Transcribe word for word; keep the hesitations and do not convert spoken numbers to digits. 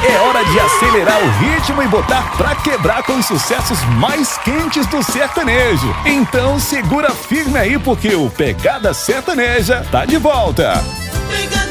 É hora de acelerar o ritmo e botar pra quebrar com os sucessos mais quentes do sertanejo. Então segura firme aí porque o Pegada Sertaneja tá de volta.